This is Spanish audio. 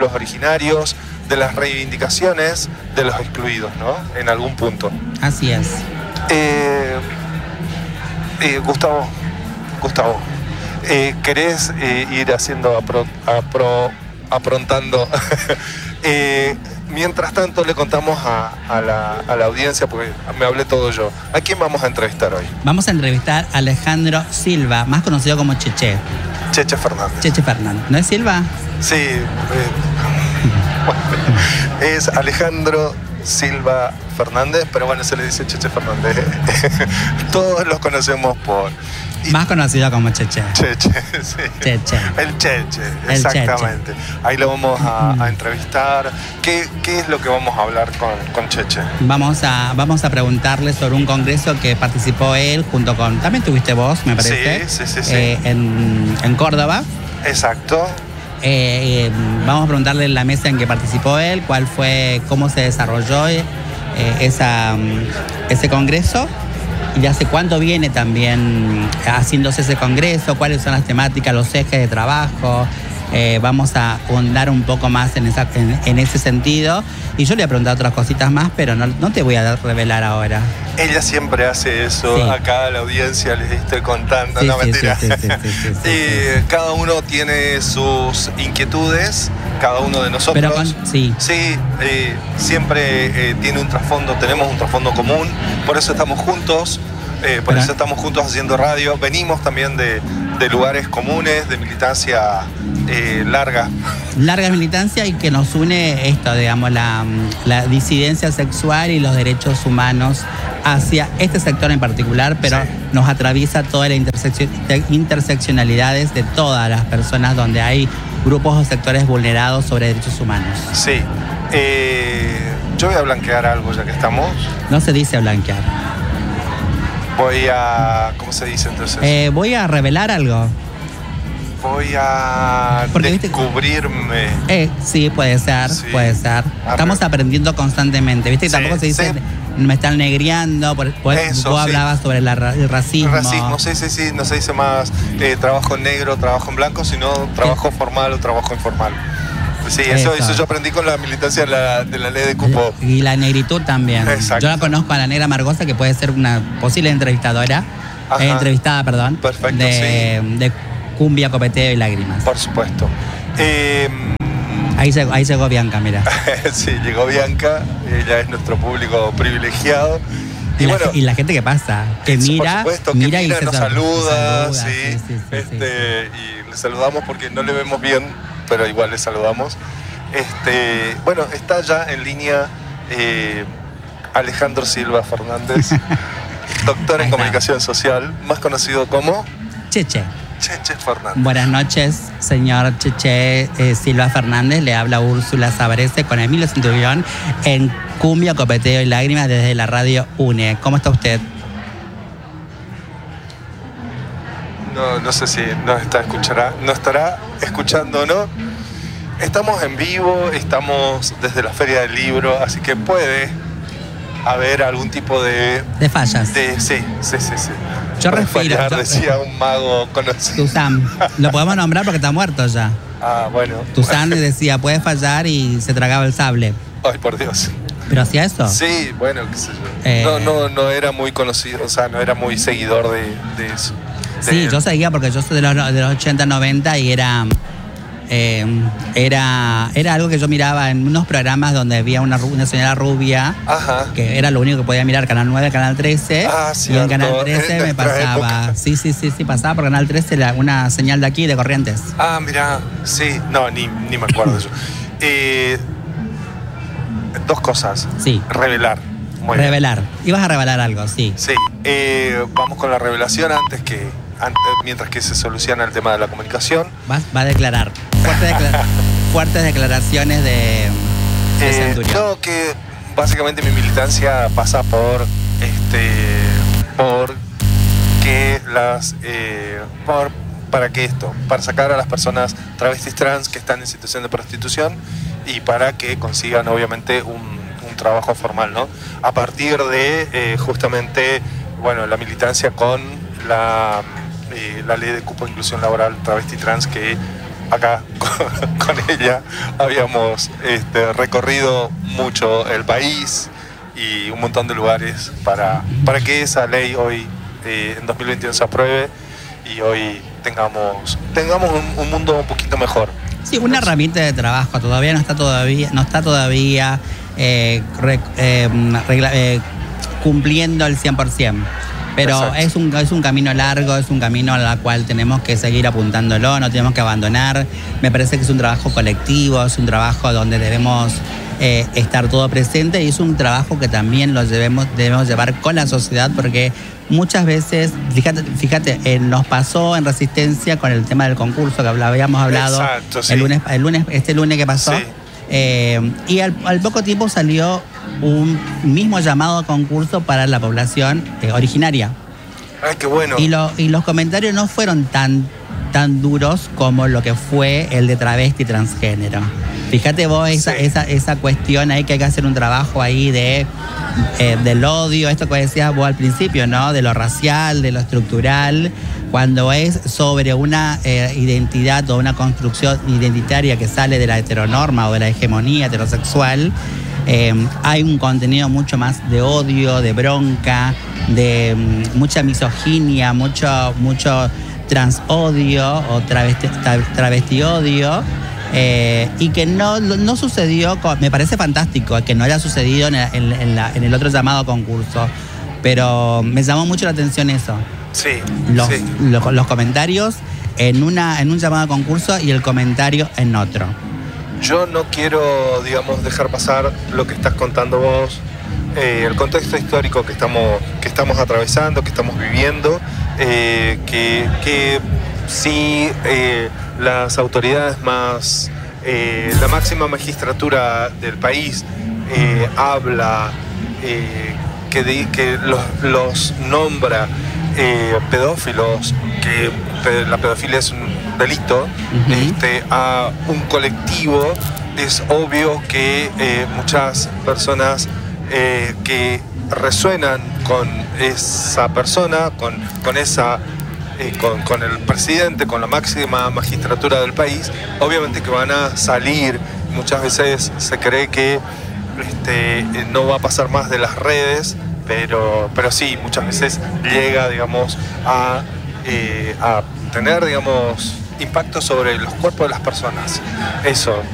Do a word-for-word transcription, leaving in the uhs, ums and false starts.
pueblos originarios, de las reivindicaciones de los excluidos, ¿no? En algún punto. Así es. Eh, eh, Gustavo, Gustavo, eh, ¿querés eh, ir haciendo, apro, apro, aprontando? eh, mientras tanto le contamos a, a, la, a la audiencia, porque me hablé todo yo. ¿A quién vamos a entrevistar hoy? Vamos a entrevistar a Alejandro Silva, más conocido como Cheche. Cheche Fernández. Cheche Fernández. ¿No es Silva? Sí. Eh, bueno, es Alejandro Silva Fernández, pero bueno, se le dice Cheche Fernández. Todos los conocemos por... Y más conocido como Cheche. Cheche, sí. Cheche. El Cheche, El exactamente. Cheche. Ahí lo vamos a, a entrevistar. ¿Qué, ¿Qué es lo que vamos a hablar con, con Cheche? Vamos a, vamos a preguntarle sobre un congreso que participó él junto con... También tuviste vos, me parece. Sí, sí, sí. sí. Eh, en, en Córdoba. Exacto. Eh, eh, vamos a preguntarle en la mesa en que participó él, cuál fue, cómo se desarrolló eh, esa, ese congreso y de hace cuánto viene también haciéndose ese congreso, cuáles son las temáticas, los ejes de trabajo. Eh, vamos a ahondar un poco más en, esa, en, en ese sentido. Y yo le voy a preguntar otras cositas más, pero no, no te voy a revelar ahora. Ella siempre hace eso, sí. Acá a la audiencia les estoy contando, sí, no sí, mentira. Sí, sí, sí, sí, sí, sí, y sí. Cada uno tiene sus inquietudes, cada uno de nosotros. Pero con, sí. Sí, eh, siempre eh, tiene un trasfondo, tenemos un trasfondo común, por eso estamos juntos. Eh, por Pero, eso estamos juntos haciendo radio. Venimos también de, de lugares comunes, de militancia eh, larga. Larga militancia y que nos une esto, digamos, la, la disidencia sexual y los derechos humanos hacia este sector en particular, pero sí. Nos atraviesa toda la interseccion, interseccionalidades de todas las personas donde hay grupos o sectores vulnerados sobre derechos humanos. Sí. Eh, yo voy a blanquear algo ya que estamos. No se dice blanquear. Voy a... ¿Cómo se dice entonces? Eh, voy a revelar algo. Voy a Porque, descubrirme. Eh, sí, puede ser, sí. puede ser. Ah, Estamos pero... aprendiendo constantemente. ¿Viste? Sí, tampoco se dice, sí. me están negriando. Por, por, Eso, vos sí. hablabas sobre la, el racismo. El racismo, sí, sí, sí. No se dice más eh, trabajo en negro, trabajo en blanco, sino trabajo sí. formal o trabajo informal. Sí, eso, eso yo aprendí con la militancia de la, de la ley de cupo. Y la negritud también. Exacto. Yo la conozco a la negra Margosa, que puede ser una posible entrevistadora, eh, entrevistada, perdón, Perfecto, de, sí. de Cumbia, Copeteo y Lágrimas. Por supuesto. Eh, ahí, llegó, ahí llegó Bianca, mira. Sí, llegó Bianca, ella es nuestro público privilegiado. Y, y, la, bueno, y la gente que pasa, que mira, por supuesto, mira, que mira y nos se saluda, saluda, sí, sí, sí, sí, este, sí. Y le saludamos porque no le vemos bien, pero igual le saludamos. Este, bueno, está ya en línea eh, Alejandro Silva Fernández, doctor en comunicación social, más conocido como Cheche. Cheche Fernández. Buenas noches, señor Cheche eh, Silva Fernández. Le habla Úrsula Sabarese con Emilio Centurión en Cumbia, Copeteo y Lágrimas desde la radio UNE. ¿Cómo está usted? No, no sé si nos está escuchará, no estará escuchando o no. Estamos en vivo, estamos desde la Feria del Libro, así que puede haber algún tipo de... De fallas. De, sí, sí, sí, sí. Yo respiro. Fallar, yo, decía un mago conocido. Tuzán. Lo podemos nombrar porque está muerto ya. Ah, bueno. Tuzán decía, puede fallar y se tragaba el sable. Ay, por Dios. ¿Pero hacía eso? Sí, bueno, qué sé yo. Eh... No, no, no era muy conocido, o sea, no era muy seguidor de, de eso. De sí, él. Yo seguía porque yo soy de los, de los ochenta, noventa y era... Eh, era, era algo que yo miraba en unos programas donde había una, una señora rubia. Ajá. Que era lo único que podía mirar, Canal nueve, Canal trece. Ah, y en Canal trece en me pasaba. Época. Sí, sí, sí, sí, pasaba por Canal trece la, una señal de aquí, de Corrientes. Ah, mira, sí, no, ni, ni me acuerdo de eso. Eh, dos cosas. Sí. Revelar. Muy revelar. Bien. Ibas a revelar algo, sí. Sí. Eh, vamos con la revelación antes que. mientras que se soluciona el tema de la comunicación. Va, va a declarar. Fuertes, declara- fuertes declaraciones de, de eh, Centurión. No, que básicamente mi militancia pasa por este por que las eh, por para que esto, para sacar a las personas travestis trans que están en situación de prostitución y para que consigan obviamente un, un trabajo formal, ¿no? A partir de eh, justamente, bueno, la militancia con la Eh, la ley de cupo de inclusión laboral travesti trans que acá con, con ella habíamos este, recorrido mucho el país y un montón de lugares para, para que esa ley hoy eh, en dos mil veintiuno se apruebe y hoy tengamos, tengamos un, un mundo un poquito mejor. Sí, una herramienta de trabajo, todavía no está todavía, no está todavía eh, re, eh, regla, eh, cumpliendo el cien por ciento. Pero es un, es un camino largo, es un camino al cual tenemos que seguir apuntándolo, no tenemos que abandonar. Me parece que es un trabajo colectivo, es un trabajo donde debemos eh, estar todo presente y es un trabajo que también lo debemos, debemos llevar con la sociedad porque muchas veces, fíjate, fíjate eh, nos pasó en Resistencia con el tema del concurso que habíamos hablado. Exacto, sí. el, lunes, el lunes, este lunes que pasó. Sí. Eh, y al, al poco tiempo salió un mismo llamado a concurso para la población eh, originaria. Ay, qué bueno. Y, lo, y los comentarios no fueron tan, tan duros como lo que fue el de travesti transgénero. Fíjate vos esa, sí. esa, esa cuestión ahí que hay que hacer un trabajo ahí de, eh, del odio, esto que decías vos al principio, ¿no? De lo racial, de lo estructural, cuando es sobre una eh, identidad o una construcción identitaria que sale de la heteronorma o de la hegemonía heterosexual, eh, hay un contenido mucho más de odio, de bronca, de um, mucha misoginia, mucho, mucho transodio o travesti, travesti odio. Eh, y que no, no sucedió, con, me parece fantástico que no haya sucedido en, en, en, la, en el otro llamado concurso, pero me llamó mucho la atención eso. Sí, los, sí. Los, los comentarios en, una, en un llamado concurso y el comentario en otro. Yo no quiero, digamos, dejar pasar lo que estás contando vos, eh, el contexto histórico que estamos, que estamos atravesando, que estamos viviendo, eh, que, que sí... Eh, las autoridades más, eh, la máxima magistratura del país eh, habla, eh, que, de, que los, los nombra eh, pedófilos, que pe, la pedofilia es un delito, uh-huh. este, a un colectivo, es obvio que eh, muchas personas eh, que resuenan con esa persona, con, con esa... Eh, con, con el presidente, con la máxima magistratura del país, obviamente que van a salir. Muchas veces se cree que este, no va a pasar más de las redes, pero, pero sí, muchas veces llega, digamos, a, eh, a tener, digamos, impacto sobre los cuerpos de las personas. Eso.